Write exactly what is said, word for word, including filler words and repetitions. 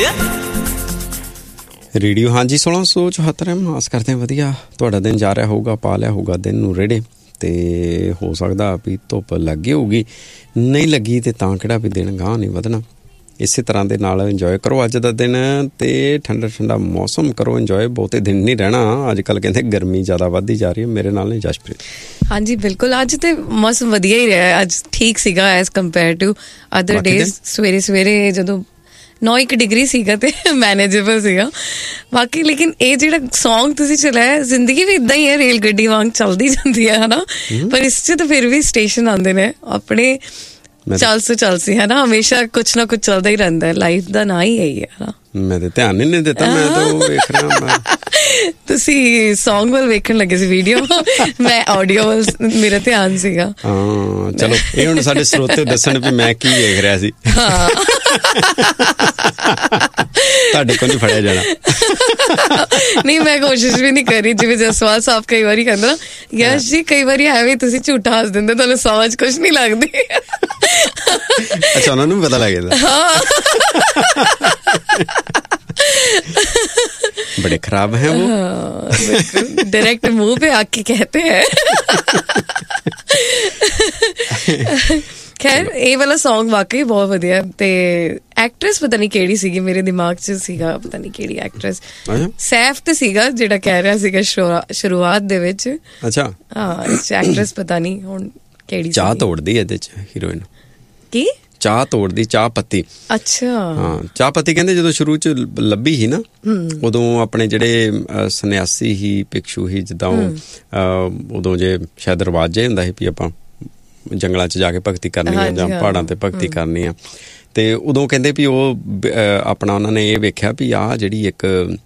Radio ਹਾਂਜੀ ਸੋਲਾਂ ਸੌ ਚੁਹੱਤਰ ਐਮ ਆਸ ਕਰਦੇ ਵਧੀਆ ਤੁਹਾਡਾ ਦਿਨ ਜਾ ਰਿਹਾ ਹੋਊਗਾ, ਪਾ ਲਿਆ ਹੋਊਗਾ ਦਿਨ ਨੂੰ ਰੇੜੇ, ਅਤੇ ਹੋ ਸਕਦਾ ਵੀ ਧੁੱਪ ਲੱਗੀ ਹੋਊਗੀ, ਨਹੀਂ ਲੱਗੀ ਅਤੇ ਤਾਂ ਕਿਹੜਾ ਵੀ ਦਿਨ ਗਾਂਹ ਨਹੀਂ ਵਧਣਾ। ਇਸੇ ਤਰ੍ਹਾਂ ਦੇ ਨਾਲ ਇੰਜੋਏ ਕਰੋ ਅੱਜ ਦਾ ਦਿਨ, ਅਤੇ ਠੰਡਾ ਠੰਡਾ ਮੌਸਮ ਕਰੋ ਇੰਜੋਏ, ਬਹੁਤੇ ਦਿਨ ਨਹੀਂ ਰਹਿਣਾ। ਅੱਜ ਕੱਲ੍ਹ ਕਹਿੰਦੇ ਗਰਮੀ ਜ਼ਿਆਦਾ ਵੱਧਦੀ ਜਾ ਰਹੀ ਹੈ। ਮੇਰੇ ਨਾਲ ਨਹੀਂ ਜਸ਼ਪ੍ਰੀਤ? ਹਾਂਜੀ ਬਿਲਕੁਲ, ਅੱਜ ਤਾਂ ਮੌਸਮ ਵਧੀਆ ਹੀ ਰਿਹਾ, ਅੱਜ ਠੀਕ ਸੀਗਾ as compare to other days. ਸਵੇਰੇ ਸਵੇਰੇ ਜਦੋਂ ਨੌ ਇੱਕ ਡਿਗਰੀ ਸੀਗਾ ਤੇ ਮੈਨੇਜੇਬਲ ਸੀਗਾ ਬਾਕੀ। ਲੇਕਿਨ ਇਹ ਜਿਹੜਾ ਸੌਂਗ ਤੁਸੀਂ ਚਲਾਇਆ, ਜ਼ਿੰਦਗੀ ਵੀ ਇੱਦਾਂ ਹੀ ਹੈ, ਰੇਲ ਗੱਡੀ ਵਾਂਗ ਚੱਲਦੀ ਜਾਂਦੀ ਹੈ ਹੈ ਨਾ, ਪਰ ਇਸ 'ਚ ਤਾਂ ਫਿਰ ਵੀ ਸਟੇਸ਼ਨ ਆਉਂਦੇ ਨੇ ਆਪਣੇ, ਚੱਲ ਸੋ ਚੱਲ ਸੀ ਹੈ ਨਾ, ਹਮੇਸ਼ਾ ਕੁਛ ਨਾ ਕੁਛ ਚੱਲਦਾ ਹੀ ਰਹਿੰਦਾ ਹੈ। ਲਾਈਫ ਦਾ ਨਾਂ ਹੀ ਇਹੀ ਹੈ ਨਾ। ਮੈਂ ਤਾਂ ਧਿਆਨ ਹੀ ਨਹੀਂ ਦਿੱਤਾ, ਮੈਂ ਤਾਂ ਉਹ ਵੇਖ ਰਿਹਾ। ਤੁਸੀਂ ਸੌਂਗ ਵੱਲ ਵੇਖਣ ਲੱਗੇ ਸੀ ਵੀਡੀਓ, ਮੈਂ ਆਡੀਓ ਵੱਲ ਮੇਰਾ ਧਿਆਨ ਸੀਗਾ। ਹਾਂ ਚਲੋ, ਇਹ ਹੁਣ ਸਾਡੇ ਸਰੋਤੇ ਦੱਸਣ ਵੀ ਮੈਂ ਕੀ ਵੇਖ ਰਿਹਾ ਸੀ। ਹਾਂ ਤੁਹਾਡੇ ਕੋਲ ਨਹੀਂ ਫੜਿਆ ਜਾਣਾ। ਨਹੀਂ ਮੈਂ ਕੋਸ਼ਿਸ਼ ਵੀ ਨਹੀਂ ਕਰੀ, ਜਿਵੇਂ ਜਸਵਾਲ ਸਾਹਿਬ ਕਈ ਵਾਰੀ ਕਹਿੰਦਾ ਯਸ਼ ਜੀ ਕਈ ਵਾਰੀ ਐਵੇਂ ਤੁਸੀਂ ਝੂਠਾ ਹੱਸ ਦਿੰਦੇ, ਤੁਹਾਨੂੰ ਸਮਝ ਕੁਛ ਨਹੀਂ ਲੱਗਦੀ। ਅੱਛਾ, ਉਹਨਾਂ ਨੂੰ ਵੀ ਪਤਾ ਲੱਗ ਜਾਂਦਾ। बड़े खराब हैं वो। डायरेक्ट मुंह पे आके कहते हैं। ਖੈਰ ਇਹ ਵਾਲਾ ਸੌਂਗ ਵਾਕਈ ਬਹੁਤ ਵਧੀਆ, ਤੇ ਐਕਟਰੈਸ ਪਤਾ ਨਹੀਂ ਕਿਹੜੀ ਸੀਗੀ, ਮੇਰੇ ਦਿਮਾਗ 'ਚ ਸੀਗਾ ਪਤਾ ਨਹੀਂ ਕਿਹੜੀ ਐਕਟਰੈਸ, ਸੈਫ ਤੇ ਸੀਗਾ ਜਿਹੜਾ ਕਹਿ ਰਿਹਾ ਸੀਗਾ ਸ਼ੁਰੂਆਤ ਦੇ ਵਿੱਚ। ਅੱਛਾ ਹਾਂ, ਐਕਟਰੈਸ ਪਤਾ ਨਹੀਂ ਹੁਣ ਕਿਹੜੀ। ਚਾਹ ਤੋੜਦੀ ਇਹਦੇ 'ਚ ਹੀਰੋਇਨ, ਕੀ ਚਾਹ ਤੋੜਦੀ, ਚਾਹ ਪੱਤੀ। ਅੱਛਾ ਹਾਂ, ਚਾਹ ਪੱਤੀ ਕਹਿੰਦੇ ਜਦੋਂ ਸ਼ੁਰੂ 'ਚ ਲੱਭੀ ਸੀ ਨਾ, ਉਦੋਂ ਆਪਣੇ ਜਿਹੜੇ ਸੰਨਿਆਸੀ ਹੀ ਭਿਕਸ਼ੂ ਹੀ, ਜਿੱਦਾਂ ਉਹ ਉਦੋਂ ਜੇ ਸ਼ਾਇਦ ਰਿਵਾਜ ਜਿਹਾ ਹੁੰਦਾ ਸੀ ਵੀ ਆਪਾਂ ਜੰਗਲਾਂ 'ਚ ਜਾ ਕੇ ਭਗਤੀ ਕਰਨੀ ਆ ਜਾਂ ਪਹਾੜਾਂ 'ਤੇ ਭਗਤੀ ਕਰਨੀ ਆ, ਅਤੇ ਉਦੋਂ ਕਹਿੰਦੇ ਵੀ ਉਹ ਆਪਣਾ ਉਹਨਾਂ ਨੇ ਇਹ ਵੇਖਿਆ ਵੀ ਆਹ ਜਿਹੜੀ ਇੱਕ